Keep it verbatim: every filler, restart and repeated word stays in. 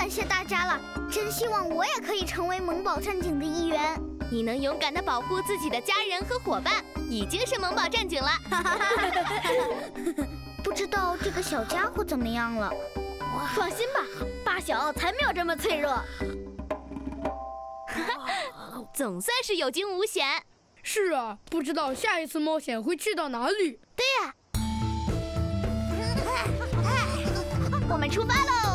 感谢大家了，真希望我也可以成为萌宝战警的一员。 你能勇敢地保护自己的家人和伙伴，已经是萌宝战警了。 不知道这个小家伙怎么样了？ 放心吧，八小才没有这么脆弱。 总算是有惊无险。 是啊，不知道下一次冒险会去到哪里。 对呀、我们出发喽！